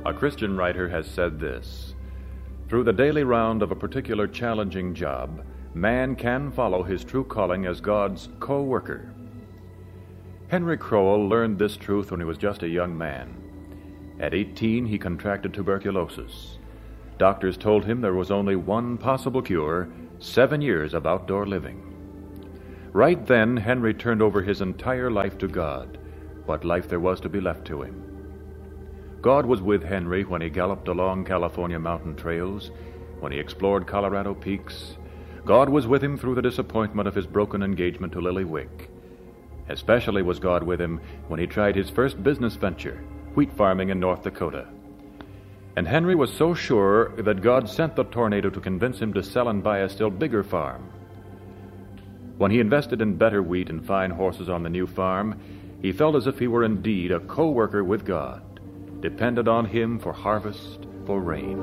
A Christian writer has said this: through the daily round of a particular challenging job, man can follow his true calling as God's co-worker. Henry Crowell learned this truth when he was just a young man. At 18, he contracted tuberculosis. Doctors told him there was only one possible cure: 7 years of outdoor living. Right then, Henry turned over his entire life to God, what life there was to be left to him. God was with Henry when he galloped along California mountain trails, when he explored Colorado peaks. God was with him through the disappointment of his broken engagement to Lily Wick. Especially was God with him when he tried his first business venture, wheat farming in North Dakota. And Henry was so sure that God sent the tornado to convince him to sell and buy a still bigger farm. When he invested in better wheat and fine horses on the new farm, he felt as if he were indeed a co-worker with God, depended on him for harvest, for rain.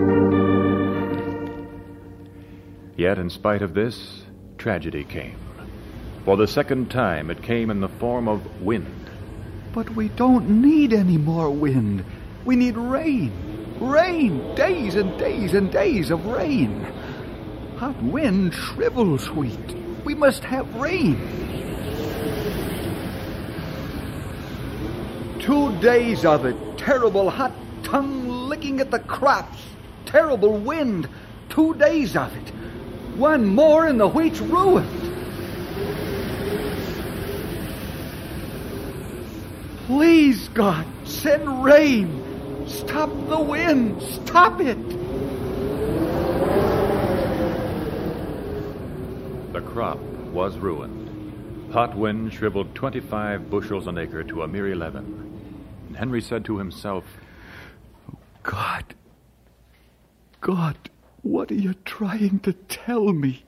Yet, in spite of this, tragedy came. For the second time, it came in the form of wind. But we don't need any more wind. We need rain. Rain. Days and days and days of rain. Hot wind shrivels wheat. We must have rain. 2 days of it. Terrible hot tongue licking at the crops. Terrible wind. 2 days of it. One more and the wheat's ruined. Please, God, send rain. Stop the wind. Stop it. The crop was ruined. Hot wind shriveled 25 bushels an acre to a mere 11. And Henry said to himself, God, what are you trying to tell me?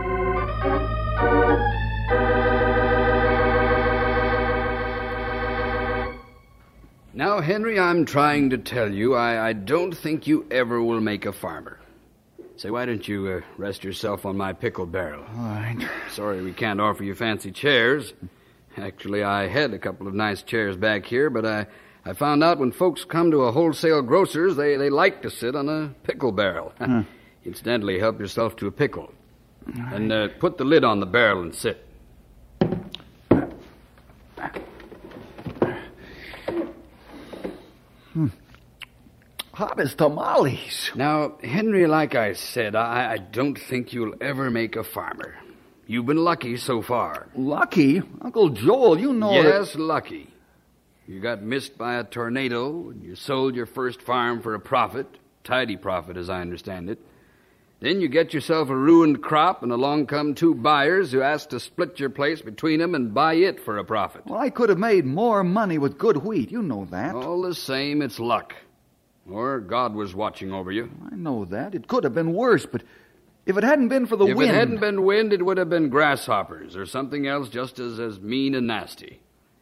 Now, Henry, I'm trying to tell you, I don't think you ever will make a farmer. Say, why don't you rest yourself on my pickle barrel? All right. Sorry we can't offer you fancy chairs. Actually, I had a couple of nice chairs back here, but I found out when folks come to a wholesale grocer's, they like to sit on a pickle barrel. Incidentally, help yourself to a pickle. And put the lid on the barrel and sit. Hot as tamales. Now, Henry, like I said, I don't think you'll ever make a farmer. You've been lucky so far. Lucky? Uncle Joel, you know Yes, lucky. You got missed by a tornado, and you sold your first farm for a profit, tidy profit as I understand it. Then you get yourself a ruined crop, and along come 2 buyers who ask to split your place between them and buy it for a profit. Well, I could have made more money with good wheat. You know that. All the same, it's luck. Or God was watching over you. I know that. It could have been worse, but if it hadn't been for the wind... If it hadn't been wind, it would have been grasshoppers or something else just as mean and nasty.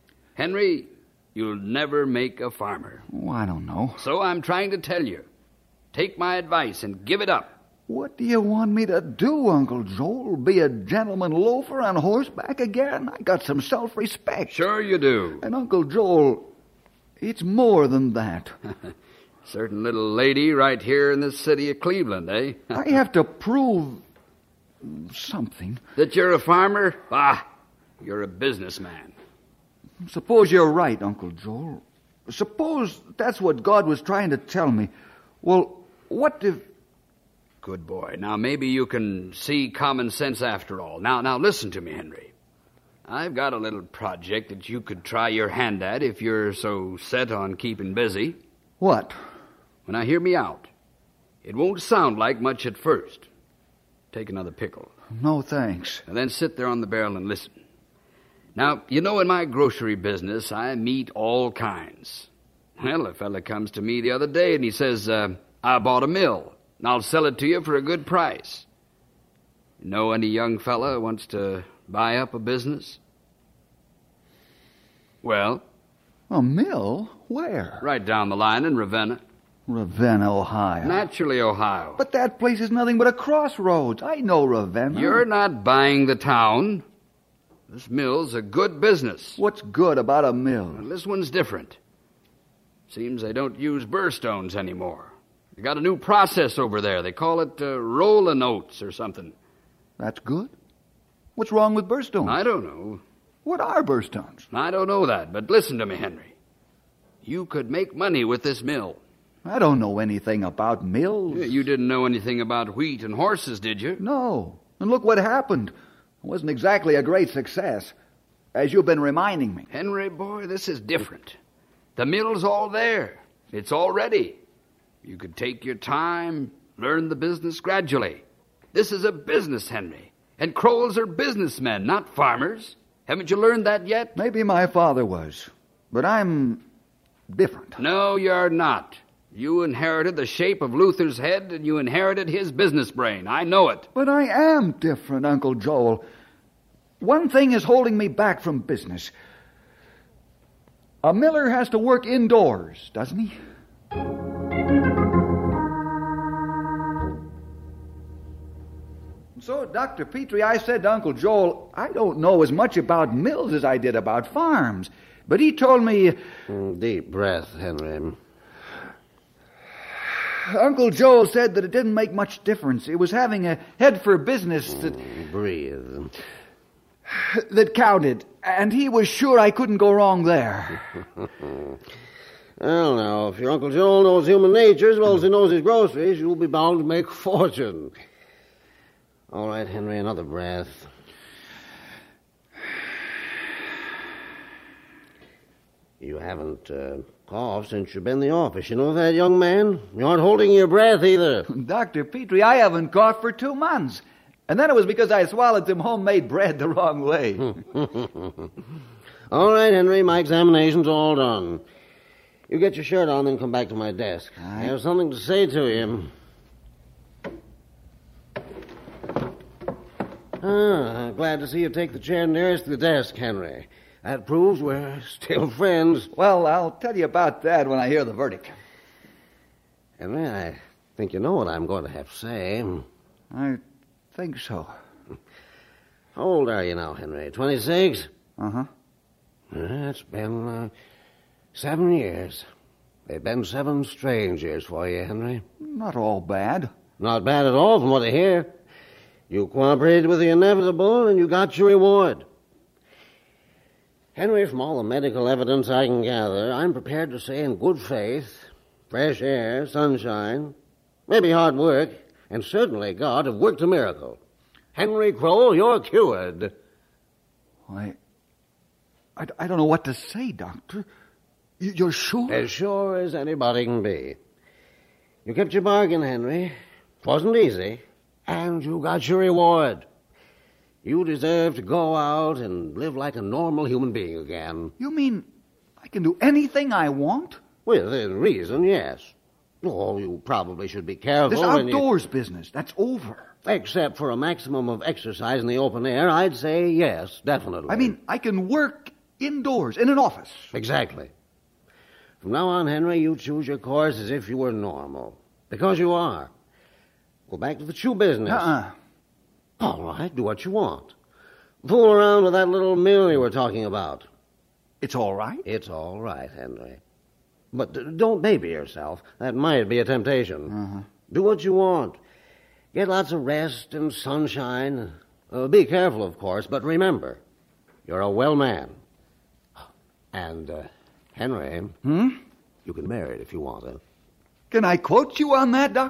Henry, you'll never make a farmer. Oh, I don't know. So I'm trying to tell you. Take my advice and give it up. What do you want me to do, Uncle Joel? Be a gentleman loafer on horseback again? I got some self-respect. Sure you do. And Uncle Joel, it's more than that. Certain little lady right here in the city of Cleveland, eh? I have to prove something. That you're a farmer? Ah, you're a businessman. Suppose you're right, Uncle Joel. Suppose that's what God was trying to tell me. Well, what if... Good boy. Now, maybe you can see common sense after all. Now, listen to me, Henry. I've got a little project that you could try your hand at if you're so set on keeping busy. What? Now, hear me out. It won't sound like much at first. Take another pickle. No, thanks. And then sit there on the barrel and listen. Now, you know, in my grocery business, I meet all kinds. Well, a fella comes to me the other day and he says, I bought a mill, and I'll sell it to you for a good price. You know any young fella wants to buy up a business? Well? A mill? Where? Right down the line in Ravenna. Ravenna, Ohio. Naturally, Ohio. But that place is nothing but a crossroads. I know Ravenna. You're not buying the town. This mill's a good business. What's good about a mill? Well, this one's different. Seems they don't use burr stones anymore. They got a new process over there. They call it rollin' oats or something. That's good. What's wrong with burr stones? I don't know. What are burr stones? I don't know that, but listen to me, Henry. You could make money with this mill. I don't know anything about mills. You didn't know anything about wheat and horses, did you? No. And look what happened. It wasn't exactly a great success, as you've been reminding me. Henry, boy, this is different. The mill's all there. It's all ready. You could take your time, learn the business gradually. This is a business, Henry. And Crowells are businessmen, not farmers. Haven't you learned that yet? Maybe my father was, but I'm different. No, you're not. You inherited the shape of Luther's head, and you inherited his business brain. I know it. But I am different, Uncle Joel. One thing is holding me back from business. A miller has to work indoors, doesn't he? So, Dr. Petrie, I said to Uncle Joel, I don't know as much about mills as I did about farms. But he told me... Deep breath, Henry. Uncle Joel said that it didn't make much difference. It was having a head for business Breathe. that counted. And he was sure I couldn't go wrong there. Well, now, if your Uncle Joel knows human nature as well as he knows his groceries, you'll be bound to make a fortune. All right, Henry, another breath. You haven't coughed since you've been in the office. You know that, young man? You aren't holding your breath either. Dr. Petrie, I haven't coughed for 2 months. And then it was because I swallowed some homemade bread the wrong way. All right, Henry, my examination's all done. You get your shirt on, then come back to my desk. I have something to say to you. Glad to see you take the chair nearest to the desk, Henry. That proves we're still friends. Well, I'll tell you about that when I hear the verdict. Henry, I think you know what I'm going to have to say. I think so. How old are you now, Henry? 26? Uh-huh. It's been 7 years. They've been 7 strange years for you, Henry. Not all bad. Not bad at all, from what I hear. You cooperated with the inevitable, and you got your reward. Henry, from all the medical evidence I can gather, I'm prepared to say in good faith, fresh air, sunshine, maybe hard work, and certainly God have worked a miracle. Henry Crowell, you're cured. I don't know what to say, Doctor. You're sure? As sure as anybody can be. You kept your bargain, Henry. It wasn't easy. And you got your reward. You deserve to go out and live like a normal human being again. You mean I can do anything I want? Within reason, yes. Oh, you probably should be careful. This outdoors business, that's over. Except for a maximum of exercise in the open air, I'd say yes, definitely. I mean, I can work indoors, in an office. Exactly. From now on, Henry, you choose your course as if you were normal. Because you are. Go back to the shoe business. All right, do what you want. Fool around with that little mill you were talking about. It's all right? It's all right, Henry. But don't baby yourself. That might be a temptation. Do what you want. Get lots of rest and sunshine. Be careful, of course, but remember, you're a well man. And, Henry, you can marry it if you want to. Can I quote you on that, Doctor?